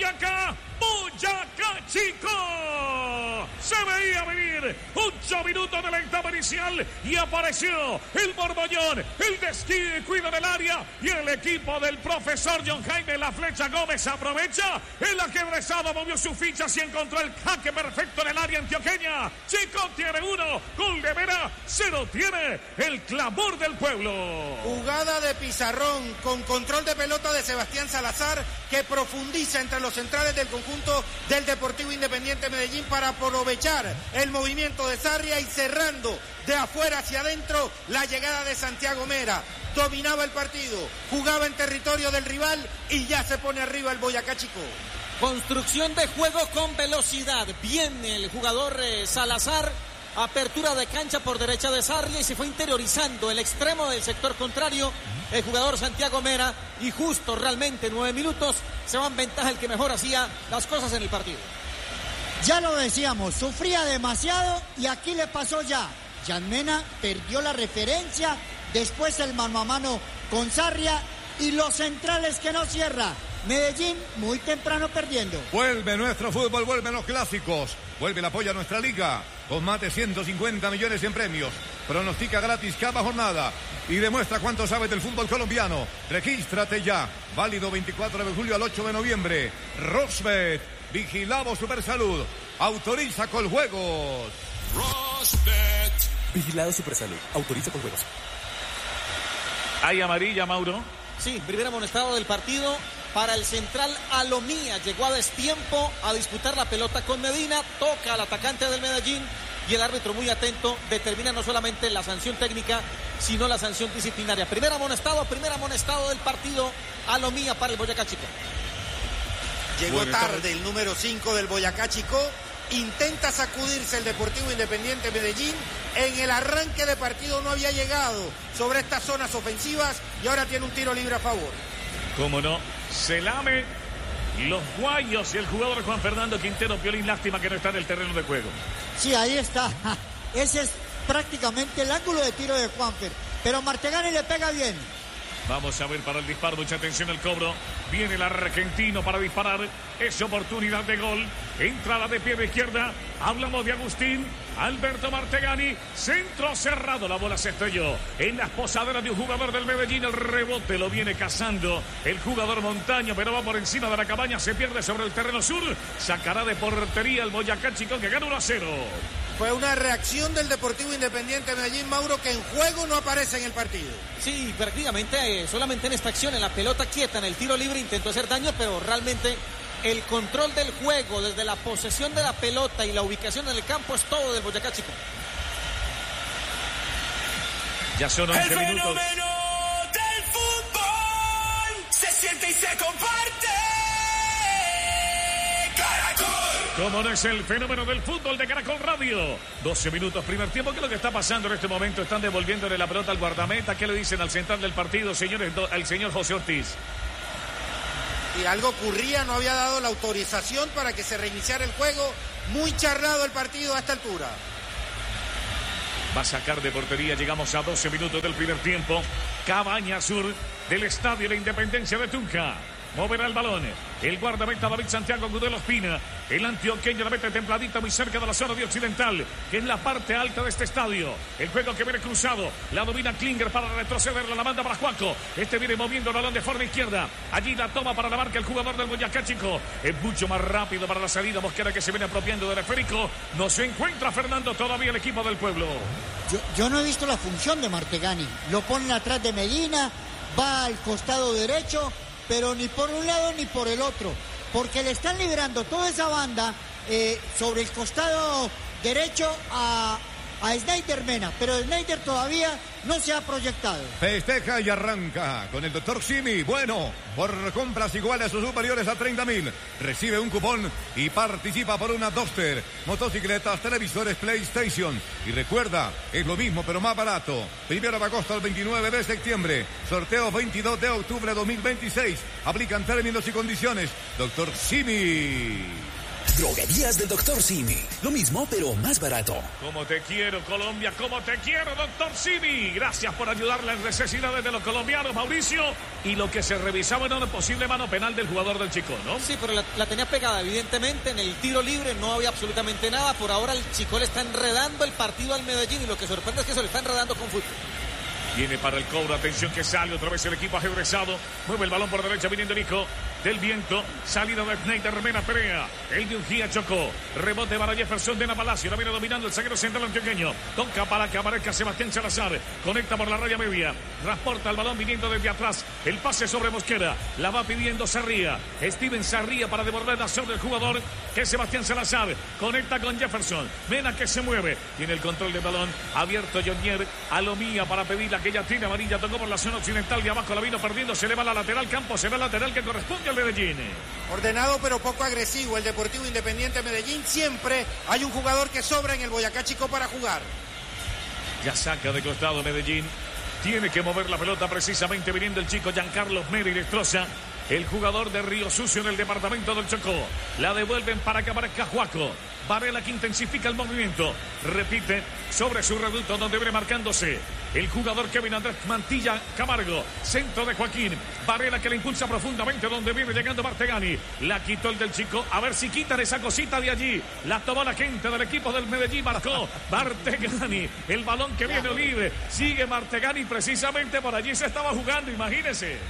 Boyacá, Boyacá Chico. Se veía venir 8 minutos de la etapa inicial y apareció el Borbollón, el descuido del área y el equipo del profesor John Jaime La Flecha Gómez aprovecha. El ajedrezado movió sus fichas y encontró el jaque perfecto en el área antioqueña. Chico tiene 1, gol de Vera, 0 tiene el clamor del pueblo. Jugada de pizarrón con control de pelota de Sebastián Salazar, que profundiza entre los centrales del conjunto del Deportivo Independiente Medellín para aprovechar el movimiento de Sarria y cerrando de afuera hacia adentro la llegada de Santiago Mera. Dominaba el partido, jugaba en territorio del rival y ya se pone arriba el Boyacá Chico. Construcción de juego con velocidad. Viene el jugador Salazar. Apertura de cancha por derecha de Sarria y se fue interiorizando el extremo del sector contrario. El jugador Santiago Mera y justo realmente 9 minutos se va en ventaja el que mejor hacía las cosas en el partido. Ya lo decíamos, sufría demasiado y aquí le pasó ya. Jan Mena perdió la referencia, después el mano a mano con Sarria y los centrales que no cierra. Medellín muy temprano perdiendo. Vuelve nuestro fútbol, vuelven los clásicos, vuelve el apoyo a nuestra liga con más de 150 millones en premios. Pronostica gratis cada jornada y demuestra cuánto sabes del fútbol colombiano. Regístrate ya, válido 24 de julio al 8 de noviembre. Rosbet, vigilamos Supersalud, autoriza Coljuegos. Rosbet, vigilado Supersalud, autoriza Coljuegos. Hay amarilla, Mauro. Sí, primer amonestado del partido para el central Alomía. Llegó a destiempo a disputar la pelota con Medina. Toca al atacante del Medellín y el árbitro muy atento determina no solamente la sanción técnica, sino la sanción disciplinaria. Primer amonestado del partido, Alomía para el Boyacá Chico. Llegó tarde el número 5 del Boyacá Chico. Intenta sacudirse el Deportivo Independiente Medellín. En el arranque de partido no había llegado sobre estas zonas ofensivas y ahora tiene un tiro libre a favor. Cómo no, se lame los guayos y el jugador Juan Fernando Quintero Piolín. Lástima que no está en el terreno de juego. Sí, ahí está. Ese es prácticamente el ángulo de tiro de Juanfer, pero Martegani le pega bien. Vamos a ver para el disparo, mucha atención al cobro. Viene el argentino para disparar. Es oportunidad de gol. Entrada de pie de izquierda. Hablamos de Agustín Alberto Martegani. Centro cerrado. La bola se estrelló en las posaderas de un jugador del Medellín. El rebote lo viene cazando el jugador Montaño, pero va por encima de la cabaña. Se pierde sobre el terreno sur. Sacará de portería el Boyacá Chico, que gana 1-0. Fue una reacción del Deportivo Independiente Medellín, Mauro, que en juego no aparece en el partido. Sí, prácticamente solamente en esta acción, en la pelota quieta, en el tiro libre, intentó hacer daño, pero realmente el control del juego, desde la posesión de la pelota y la ubicación en el campo, es todo del Boyacá Chico. Ya son 11 minutos. El fenómeno del fútbol se siente y se comparte. Caracol. Como no es el fenómeno del fútbol de Caracol Radio. 12 minutos primer tiempo. ¿Qué es lo que está pasando en este momento? Están devolviéndole la pelota al guardameta. ¿Qué le dicen al central del partido, señores? Al señor José Ortiz. Y algo ocurría, no había dado la autorización para que se reiniciara el juego. Muy charlado el partido a esta altura. Va a sacar de portería. Llegamos a 12 minutos del primer tiempo. Cabaña Sur del Estadio de la Independencia de Tunja. Moverá el balón. El guardameta David Santiago Gudelo Espina. El antioqueño la mete templadita muy cerca de la zona de occidental, que es la parte alta de este estadio. El juego que viene cruzado. La domina Klinger para retrocederla. La manda para Juaco. Este viene moviendo el balón de forma izquierda. Allí la toma para la marca el jugador del Boyacá Chico. Es mucho más rápido para la salida. Mosquera que se viene apropiando del esférico. No se encuentra Fernando todavía el equipo del pueblo. Yo no he visto la función de Martegani. Lo ponen atrás de Medina. Va al costado derecho, pero ni por un lado ni por el otro, porque le están liberando toda esa banda sobre el costado derecho a Snyder Mena, pero Snyder todavía no se ha proyectado. Festeja y arranca con el doctor Simi. Bueno, por compras iguales o superiores a 30.000, recibe un cupón y participa por una Duster, motocicletas, televisores, PlayStation. Y recuerda, es lo mismo pero más barato. 1 de agosto al 29 de septiembre. Sorteo 22 de octubre de 2026. Aplican términos y condiciones. Doctor Simi. Droguerías del Dr. Simi. Lo mismo, pero más barato. Como te quiero, Colombia, como te quiero, Dr. Simi. Gracias por ayudar las necesidades de los colombianos, Mauricio. Y lo que se revisaba era una posible mano penal del jugador del Chico, ¿no? Sí, pero la tenía pegada, evidentemente. En el tiro libre no había absolutamente nada. Por ahora el Chico le está enredando el partido al Medellín. Y lo que sorprende es que se lo está enredando con fútbol. Viene para el cobro, atención que sale otra vez el equipo ajedrezado. Mueve el balón por derecha, viniendo el hijo del viento. Salida de Schneider, Mena Perea. El de Ungía chocó. Rebote para Jefferson de Palacio. La viene dominando el zaguero central antioqueño. Toca para que aparezca Sebastián Salazar. Conecta por la raya media. Transporta el balón viniendo desde atrás. El pase sobre Mosquera. La va pidiendo Sarría. Steven Sarría para devolver la acción del jugador que es Sebastián Salazar. Conecta con Jefferson. Mena que se mueve. Tiene el control del balón. Abierto Jonier. Alomía para pedir la que ya tiene amarilla, tocó por la zona occidental, de abajo la vino perdiendo, se le va a la lateral, campo será lateral que corresponde al Medellín. Ordenado pero poco agresivo el Deportivo Independiente Medellín, siempre hay un jugador que sobra en el Boyacá Chico para jugar. Ya saca de costado Medellín, tiene que mover la pelota precisamente viniendo el chico Giancarlos Mera y destroza. El jugador de Río Sucio en el departamento del Chocó. La devuelven para que aparezca Juaco. Varela que intensifica el movimiento. Repite sobre su reducto donde viene marcándose el jugador Kevin Andrés Mantilla Camargo. Centro de Joaquín. Varela que le impulsa profundamente donde viene llegando Martegani. La quitó el del Chico. A ver si quitan esa cosita de allí. La tomó la gente del equipo del Medellín. Marcó Martegani. El balón que viene libre. Sigue Martegani. Precisamente por allí se estaba jugando. Imagínense.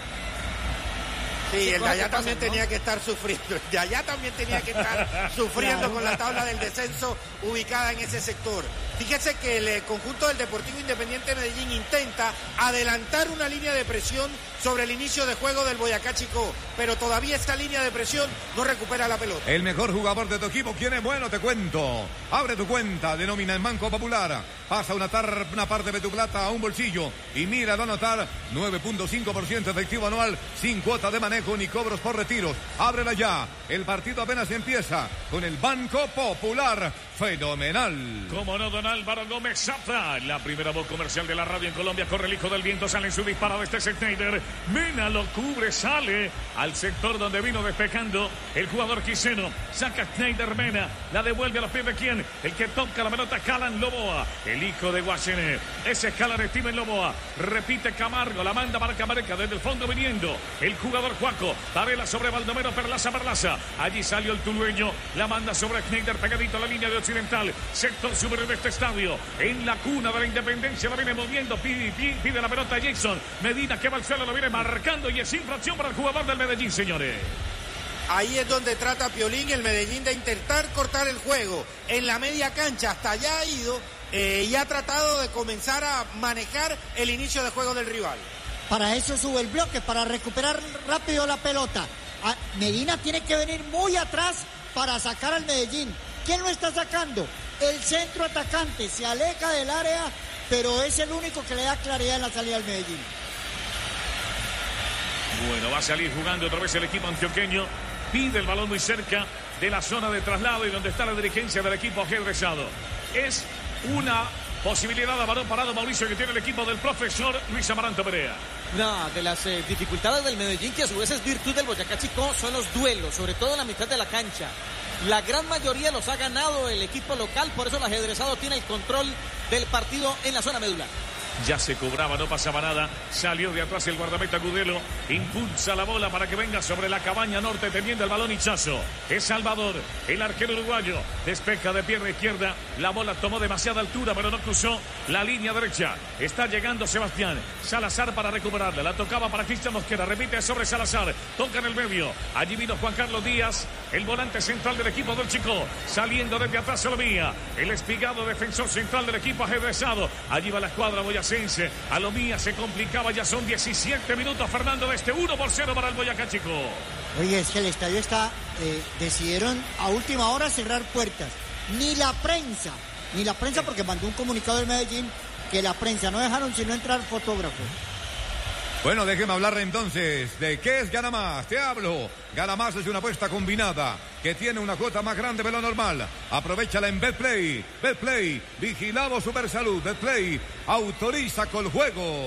Sí, el de allá también tenía que estar sufriendo. El de allá también tenía que estar sufriendo con la tabla del descenso ubicada en ese sector. Fíjese que el conjunto del Deportivo Independiente Medellín intenta adelantar una línea de presión sobre el inicio de juego del Boyacá Chico, pero todavía esta línea de presión no recupera la pelota. El mejor jugador de tu equipo, ¿quién es bueno? Te cuento. Abre tu cuenta, denomina el Banco Popular. Pasa una parte de tu plata a un bolsillo y mira a anotar 9.5% efectivo anual sin cuota de manejo ni cobros por retiros. Ábrela ya. El partido apenas empieza con el Banco Popular. Fenomenal. Como no, don Álvaro Gómez Zafra. La primera voz comercial de la radio en Colombia. Corre el hijo del viento, sale en su disparo de este Schneider. Mena lo cubre, sale al sector donde vino despejando el jugador quiseno. Saca Schneider Mena. La devuelve a los pies de quién. El que toca la pelota, Calan Loboa. El hijo de Guachené. Ese es Calan Steven Loboa. Repite Camargo. La manda para Camarca desde el fondo viniendo. El jugador Juaco. Varela sobre Baldomero. Perlaza. Allí salió el tulueño. La manda sobre Schneider pegadito a la línea de occidental. Sector superior de este estadio. En la cuna de la Independencia la viene moviendo. Pide la pelota a Jason Medina que va al suelo. Lo viene marcando y es infracción para el jugador del Medellín, señores. Ahí es donde trata Piolín, el Medellín, de intentar cortar el juego. En la media cancha hasta allá ha ido y ha tratado de comenzar a manejar el inicio de juego del rival. Para eso sube el bloque, para recuperar rápido la pelota. Medina tiene que venir muy atrás para sacar al Medellín. ¿Quién lo está sacando? El centro atacante. Se aleja del área, pero es el único que le da claridad en la salida al Medellín. Bueno, va a salir jugando otra vez el equipo antioqueño. Pide el balón muy cerca de la zona de traslado y donde está la dirigencia del equipo ajedrezado. Es una posibilidad de balón parado, Mauricio, que tiene el equipo del profesor Luis Amaranto Perea. Una de las dificultades del Medellín, que a su vez es virtud del Boyacá Chico, son los duelos, sobre todo en la mitad de la cancha. La gran mayoría los ha ganado el equipo local, por eso el ajedrezado tiene el control del partido en la zona medular. Ya se cobraba, no pasaba nada. Salió de atrás el guardameta Gudelo. Impulsa la bola para que venga sobre la cabaña norte, teniendo el balón Hichazo. Es Salvador, el arquero uruguayo. Despeja de pierna izquierda. La bola tomó demasiada altura, pero no cruzó la línea derecha. Está llegando Sebastián Salazar para recuperarla. La tocaba para Cristian Mosquera. Repite sobre Salazar. Toca en el medio. Allí vino Juan Carlos Díaz, el volante central del equipo del Chico. Saliendo desde atrás Alomía. El espigado defensor central del equipo ajedrezado. Allí va la escuadra boyacense. Alomía se complicaba, ya son 17 minutos, Fernando, de este 1-0 para el Boyacá Chico. Oye, es que el estadio está, decidieron a última hora cerrar puertas. Ni la prensa, porque mandó un comunicado del Medellín que la prensa no dejaron sino entrar fotógrafos. Bueno, déjeme hablar entonces de qué es Gana Más. Te hablo. Gana Más es una apuesta combinada que tiene una cuota más grande de lo normal. Aprovechala en Betplay. Betplay, vigilado Supersalud. Betplay, autoriza con juegos.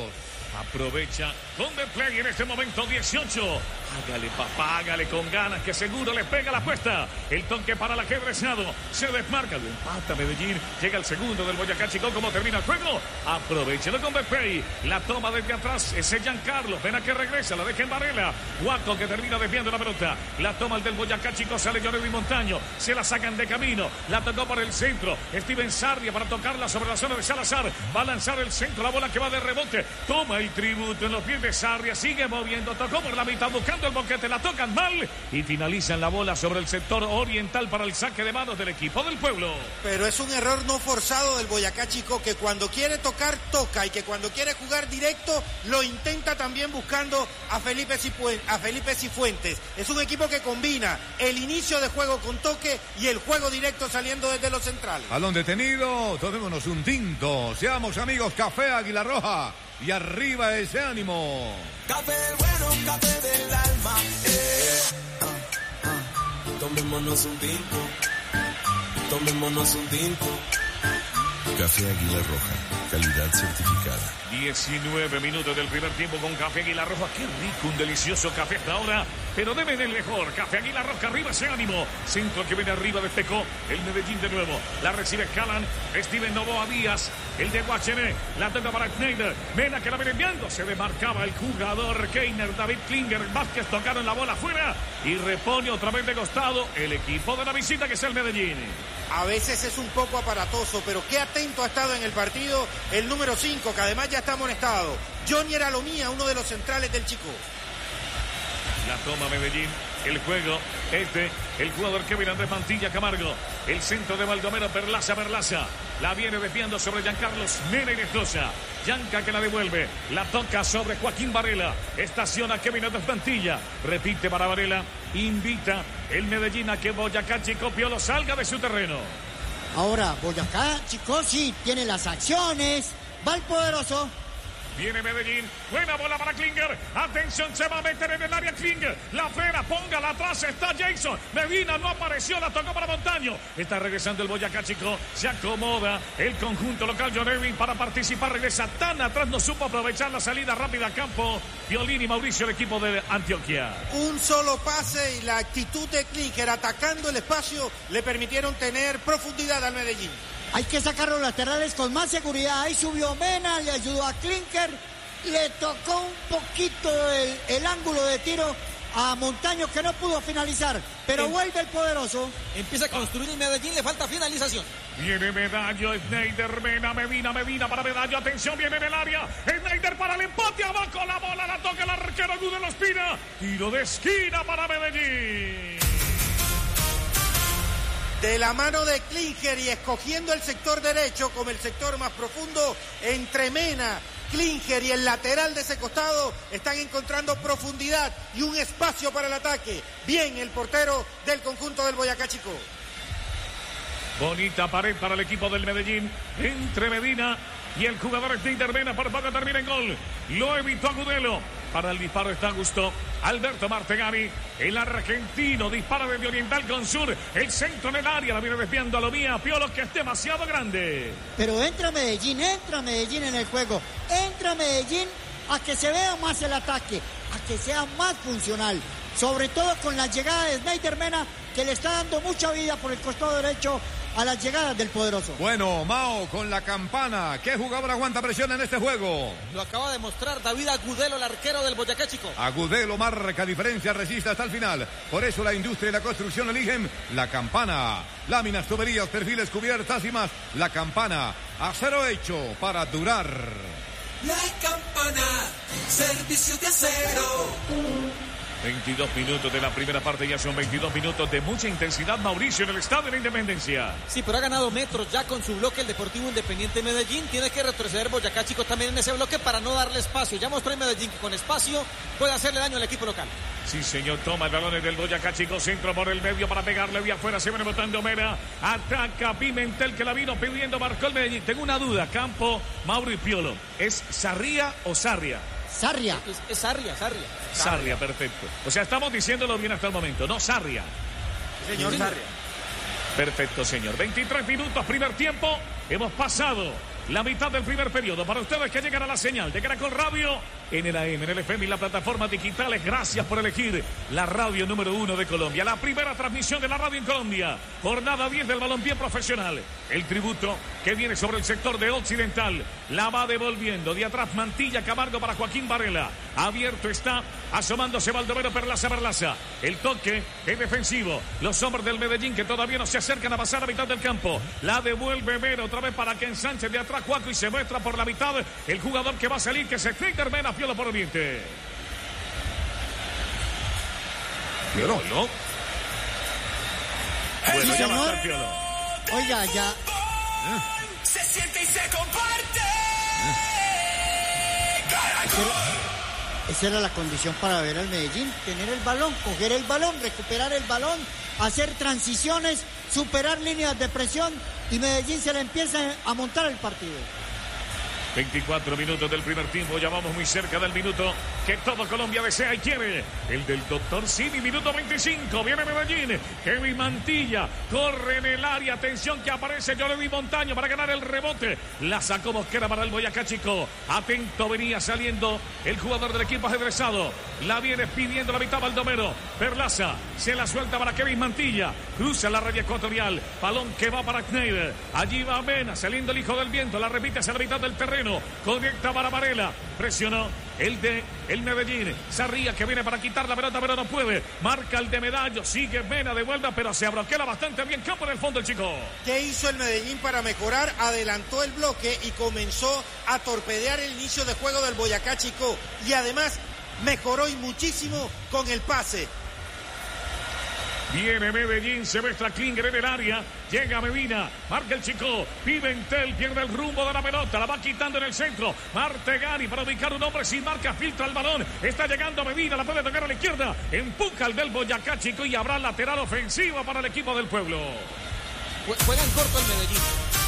Aprovecha con The Play en este momento 18. Hágale, papá, hágale con ganas, que seguro le pega la apuesta. El toque para el ajedrezado. Se desmarca, lo empata Medellín. Llega el segundo del Boyacá Chico. ¿Cómo termina el juego? Aprovechalo con The Play. La toma desde atrás. Ese Giancarlo. Pena que regresa. La deja en Varela. Guaco que termina desviando la pelota. La toma el del Boyacá Chico. Sale Jordi Montaño. Se la sacan de camino. La tocó por el centro. Steven Sarria para tocarla sobre la zona de Salazar. Va a lanzar el centro. La bola que va de rebote. Toma el tributo en los pies de Sarria. Sigue moviendo. Tocó por la mitad buscando el boquete. La tocan mal. Y finalizan la bola sobre el sector oriental para el saque de manos del equipo del pueblo. Pero es un error no forzado del Boyacá Chico, que cuando quiere tocar, toca, y que cuando quiere jugar directo, lo intenta también buscando a Felipe Cifuentes. Es un equipo que combina el inicio de juego con toque y el juego directo saliendo desde los centrales. Balón detenido, tomémonos un tinto. Seamos amigos, Café Águila Roja. Y arriba ese ánimo. Café bueno, café del alma. Tomémonos un tinto. Tomémonos un tinto. Café Águila Roja, calidad certificada. 19 minutos del primer tiempo con Café Águila Roja. Qué rico, un delicioso café hasta ahora. Pero deben el mejor. Café Águila Roja, arriba ese ánimo. Centro que viene arriba, despejó el Medellín de nuevo. La recibe Haaland. Steven Novoa Díaz. El de Guachené. La toca para Schneider. Mena que la viene enviando. Se demarcaba el jugador Keiner. David Klinger. Vázquez tocaron la bola afuera. Y repone otra vez de costado el equipo de la visita, que es el Medellín. A veces es un poco aparatoso, pero qué atento ha estado en el partido el número 5, que además ya está amonestado. Johnny Aralomía, uno de los centrales del Chico. La toma Medellín, el juego, el jugador Kevin Andrés Mantilla Camargo, el centro de Baldomero Perlaza, la viene desviando sobre Giancarlos Mena y Nestroza. Gianca que la devuelve, la toca sobre Joaquín Varela, estaciona Kevin Andrés Mantilla, repite para Varela, invita el Medellín a que Boyacá Chico Piolo salga de su terreno. Ahora, Boyacá Chico sí tiene las acciones, va el poderoso. Viene Medellín, buena bola para Klinger, atención, se va a meter en el área Klinger, la frena, póngala atrás, está Jason, Medina no apareció, la tocó para Montaño, está regresando el Boyacá Chico, se acomoda el conjunto local, John Erwin para participar, regresa tan atrás, no supo aprovechar la salida rápida a campo, Violín y Mauricio, el equipo de Antioquia. Un solo pase y la actitud de Klinger atacando el espacio le permitieron tener profundidad al Medellín. Hay que sacar los laterales con más seguridad. Ahí subió Mena, le ayudó a Klinger, le tocó un poquito el ángulo de tiro a Montaño, que no pudo finalizar, pero vuelve el poderoso. Empieza a construir el Medellín, le falta finalización. Viene Medallo, Schneider, Medina para Medallo, atención, viene en el área, Schneider para el empate, abajo la bola, la toca el arquero Gudelo Espina, tiro de esquina para Medellín. De la mano de Klinger y escogiendo el sector derecho como el sector más profundo, entre Mena, Klinger y el lateral de ese costado están encontrando profundidad y un espacio para el ataque. Bien el portero del conjunto del Boyacá Chico. Bonita pared para el equipo del Medellín entre Medina y el jugador Schneider. Mena por poco termina en gol. Lo evitó Agudelo. Para el disparo está Augusto Alberto Martegani, el argentino, dispara desde Oriental con Sur, el centro en el área, la viene desviando a Lomía, Piolo, que es demasiado grande. Pero entra Medellín en el juego, entra Medellín a que se vea más el ataque, a que sea más funcional, sobre todo con la llegada de Schneider Mena, que le está dando mucha vida por el costado derecho a las llegadas del poderoso. Bueno, Mao con la campana. ¿Qué jugador aguanta presión en este juego? Lo acaba de mostrar David Agudelo, el arquero del Boyacá Chico. Agudelo marca diferencia, resiste hasta el final. Por eso la industria y la construcción eligen la campana. Láminas, tuberías, perfiles, cubiertas y más. La campana, acero hecho para durar. La campana, servicio de acero. 22 minutos de la primera parte, ya son 22 minutos de mucha intensidad, Mauricio, en el Estadio de la Independencia. Sí, pero ha ganado metros ya con su bloque el Deportivo Independiente Medellín. Tiene que retroceder Boyacá Chico también en ese bloque para no darle espacio. Ya mostró en Medellín que con espacio puede hacerle daño al equipo local. Sí, señor, toma el balón del Boyacá Chico, centro por el medio para pegarle de afuera, se viene botando Mera, ataca Pimentel que la vino pidiendo, marcó el Medellín. Tengo una duda, Campo, Mauro y Piolo, ¿es Sarria o Sarria? Sarria. Es Sarria. Sarria, perfecto. O sea, estamos diciéndolo bien hasta el momento, ¿no? Sarria. Señor Sarria. Perfecto, señor. 23 minutos, primer tiempo. Hemos pasado la mitad del primer periodo. Para ustedes que llegan a la señal de Caracol Radio, en el AM, en el FM y las plataformas digitales, gracias por elegir la radio número 1 de Colombia. La primera transmisión de la radio en Colombia. Jornada 10 del balompié profesional. El tributo que viene sobre el sector de Occidental. La va devolviendo. De atrás Mantilla, Camargo para Joaquín Varela. Abierto está, asomándose Baldomero Perlaza. El toque es defensivo. Los hombres del Medellín que todavía no se acercan a pasar a mitad del campo. La devuelve Mena otra vez para que ensanche de atrás Cuaco y se muestra por la mitad el jugador que va a salir, que se Finger Mena, Piolo por Oriente. Piolo, ¿no? Bueno, ya va a estar Piolo. Oiga, ya. Se siente y se comparte. Esa era la condición para ver al Medellín, tener el balón, coger el balón, recuperar el balón, hacer transiciones, superar líneas de presión y Medellín se le empieza a montar el partido. 24 minutos del primer tiempo, ya vamos muy cerca del minuto que todo Colombia desea y quiere. El del Dr. Simi, minuto 25, viene Medellín, Kevin Mantilla, corre en el área, atención que aparece Jordi Montaño para ganar el rebote, la sacó Mosquera para el Boyacá Chico, atento venía saliendo el jugador del equipo ajedrezado, la viene pidiendo la mitad Baldomero, Perlaza, se la suelta para Kevin Mantilla, cruza la raya ecuatorial, balón que va para Schneider, allí va Mena, saliendo el hijo del viento, la repite hacia la mitad del terreno, conecta para Varela, presionó el de el Medellín, Sarría que viene para quitar la pelota pero no puede, marca el de Medallo, sigue Mena, devuelve pero se abroquela bastante bien, campo en el fondo el chico. ¿Qué hizo el Medellín para mejorar? Adelantó el bloque y comenzó a torpedear el inicio de juego del Boyacá Chico y además mejoró y muchísimo con el pase. Viene Medellín, se muestra Klinger en el área, llega Medina, marca el chico, Pimentel pierde el rumbo de la pelota, la va quitando en el centro, Martegani para ubicar un hombre sin marca, filtra el balón, está llegando Medina, la puede tocar a la izquierda, empuja el del Boyacá Chico y habrá lateral ofensivo para el equipo del pueblo. Juegan corto el Medellín.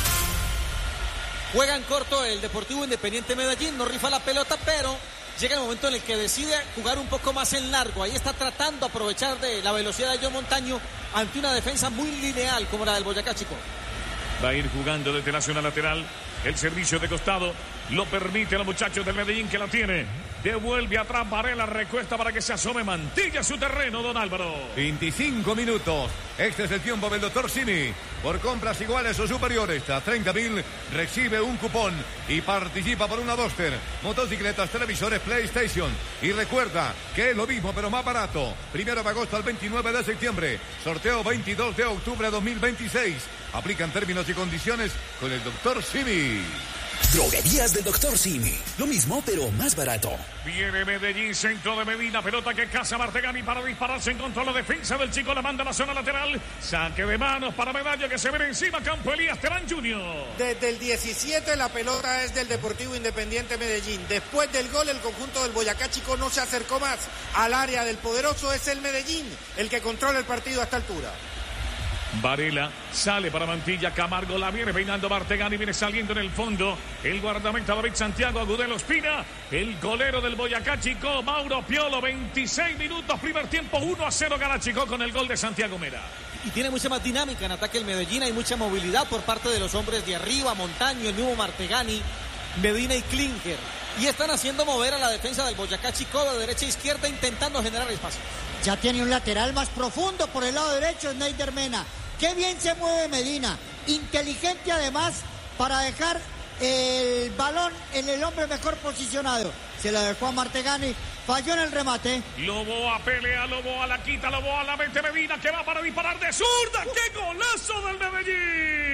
Juegan corto el Deportivo Independiente Medellín, no rifa la pelota, pero llega el momento en el que decide jugar un poco más en largo. Ahí está tratando de aprovechar de la velocidad de John Montaño ante una defensa muy lineal como la del Boyacá Chico. Va a ir jugando desde la zona lateral. El servicio de costado lo permite a los muchachos del Medellín que la tiene. Devuelve atrás Varela, recuesta para que se asome Mantilla a su terreno, don Álvaro. 25 minutos. Este es el tiempo del Dr. Simi. Por compras iguales o superiores a 30.000 recibe un cupón y participa por una Duster, motocicletas, televisores, PlayStation. Y recuerda que es lo mismo pero más barato. 1 de agosto al 29 de septiembre. Sorteo 22 de octubre de 2026. Aplican términos y condiciones con el Dr. Simi. Droguerías del Dr. Simi. Lo mismo, pero más barato. Viene Medellín, centro de Medina, pelota que caza Martegani para dispararse en contra de la defensa del chico, la manda a la zona lateral. Saque de manos para Medalla que se ve encima, campo Elías Terán Jr. Desde el 17 la pelota es del Deportivo Independiente Medellín. Después del gol el conjunto del Boyacá Chico no se acercó más al área del poderoso, es el Medellín el que controla el partido a esta altura. Varela sale para Mantilla, Camargo la viene peinando Martegani, viene saliendo en el fondo el guardameta David Santiago, Agudelo Espina, el golero del Boyacá Chico, Mauro Piolo, 26 minutos, primer tiempo, 1-0 gana Chico con el gol de Santiago Mera. Y tiene mucha más dinámica en ataque el Medellín, hay mucha movilidad por parte de los hombres de arriba, Montaño, el mismo Martegani, Medina y Klinger. Y están haciendo mover a la defensa del Boyacá Chico de derecha a izquierda intentando generar espacio. Ya tiene un lateral más profundo por el lado derecho, Schneider Mena. Qué bien se mueve Medina, inteligente además para dejar el balón en el hombre mejor posicionado. Se la dejó a Martegani, falló en el remate. Loboa pelea, Loboa la quita, Loboa la mete Medina que va para disparar de zurda. ¡Qué golazo del Medellín!